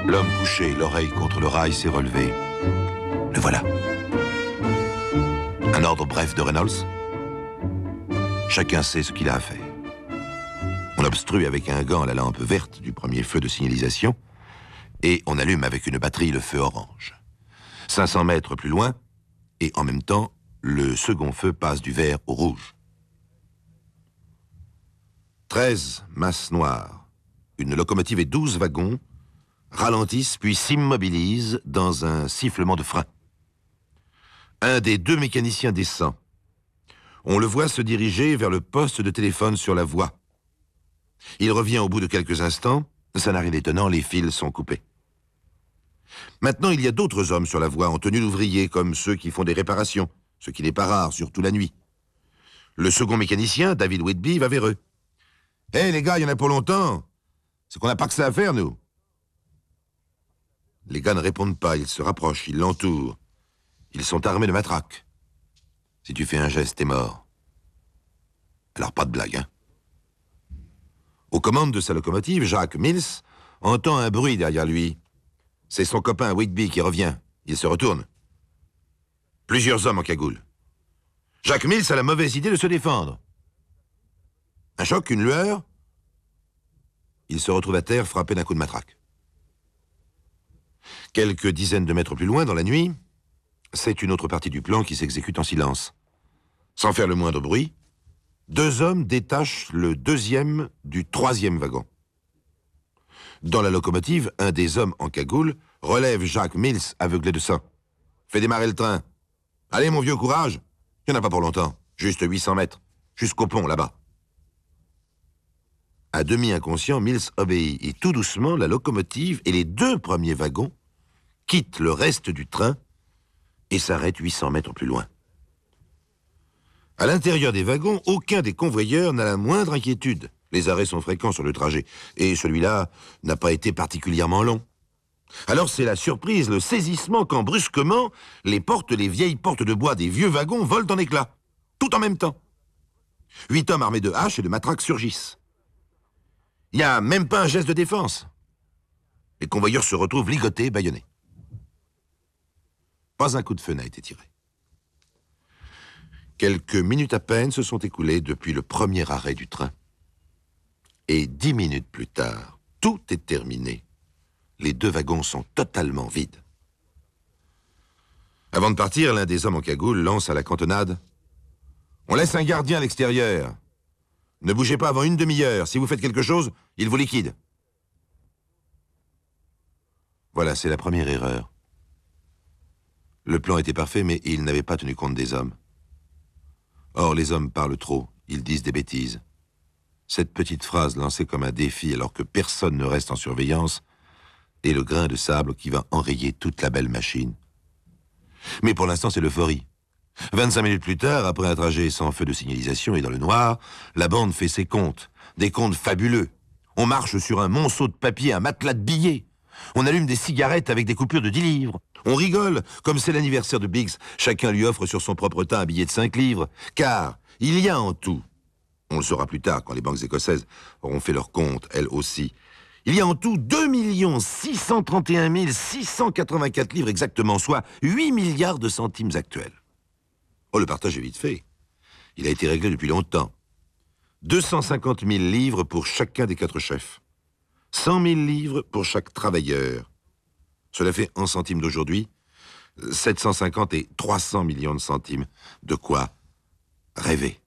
L'homme couché, l'oreille contre le rail, s'est relevé. Le voilà. Un ordre bref de Reynolds. Chacun sait ce qu'il a à faire. On obstrue avec un gant la lampe verte du premier feu de signalisation et on allume avec une batterie le feu orange. 500 mètres plus loin, et en même temps, le second feu passe du vert au rouge. 13 masses noires, une locomotive et 12 wagons ralentissent puis s'immobilisent dans un sifflement de frein. Un des deux mécaniciens descend. On le voit se diriger vers le poste de téléphone sur la voie. Il revient au bout de quelques instants. Ça n'a rien d'étonnant, les fils sont coupés. Maintenant, il y a d'autres hommes sur la voie en tenue d'ouvrier, comme ceux qui font des réparations, ce qui n'est pas rare, surtout la nuit. Le second mécanicien, David Whitby, va vers eux. « Hé, les gars, il y en a pour longtemps. C'est qu'on n'a pas que ça à faire, nous. » Les gars ne répondent pas, ils se rapprochent, ils l'entourent. Ils sont armés de matraques. Si tu fais un geste, t'es mort. Alors pas de blague, hein. Aux commandes de sa locomotive, Jacques Mills entend un bruit derrière lui. C'est son copain Whitby qui revient. Il se retourne. Plusieurs hommes en cagoule. Jacques Mills a la mauvaise idée de se défendre. Un choc, une lueur. Il se retrouve à terre, frappé d'un coup de matraque. Quelques dizaines de mètres plus loin, dans la nuit, c'est une autre partie du plan qui s'exécute en silence. Sans faire le moindre bruit, deux hommes détachent le deuxième du troisième wagon. Dans la locomotive, un des hommes en cagoule relève Jacques Mills, aveuglé de sang. « Fais démarrer le train. Allez, mon vieux, courage. Il n'y en a pas pour longtemps. Juste 800 mètres. Jusqu'au pont, là-bas. » À demi inconscient, Mills obéit. Et tout doucement, la locomotive et les deux premiers wagons quittent le reste du train et s'arrêtent 800 mètres plus loin. À l'intérieur des wagons, aucun des convoyeurs n'a la moindre inquiétude. Les arrêts sont fréquents sur le trajet, et celui-là n'a pas été particulièrement long. Alors c'est la surprise, le saisissement, quand brusquement, les vieilles portes de bois des vieux wagons volent en éclats, tout en même temps. 8 hommes armés de haches et de matraques surgissent. Il n'y a même pas un geste de défense. Les convoyeurs se retrouvent ligotés, bâillonnés. Pas un coup de feu n'a été tiré. Quelques minutes à peine se sont écoulées depuis le premier arrêt du train. Et 10 minutes plus tard, tout est terminé. Les deux wagons sont totalement vides. Avant de partir, l'un des hommes en cagoule lance à la cantonade « On laisse un gardien à l'extérieur. Ne bougez pas avant une demi-heure. Si vous faites quelque chose, il vous liquide. » Voilà, c'est la première erreur. Le plan était parfait, mais il n'avait pas tenu compte des hommes. Or, les hommes parlent trop, ils disent des bêtises. Cette petite phrase lancée comme un défi alors que personne ne reste en surveillance est le grain de sable qui va enrayer toute la belle machine. Mais pour l'instant, c'est l'euphorie. 25 minutes plus tard, après un trajet sans feu de signalisation et dans le noir, la bande fait ses comptes, des comptes fabuleux. On marche sur un monceau de papier, un matelas de billets. On allume des cigarettes avec des coupures de 10 livres. On rigole, comme c'est l'anniversaire de Biggs. Chacun lui offre sur son propre teint un billet de 5 livres. Car il y a en tout, on le saura plus tard quand les banques écossaises auront fait leur compte, elles aussi, il y a en tout 2 631 684 livres exactement, soit 8 milliards de centimes actuels. Oh, le partage est vite fait. Il a été réglé depuis longtemps. 250 000 livres pour chacun des 4 chefs. 100 000 livres pour chaque travailleur. Cela fait, en centimes d'aujourd'hui, 750 et 300 millions de centimes. De quoi rêver.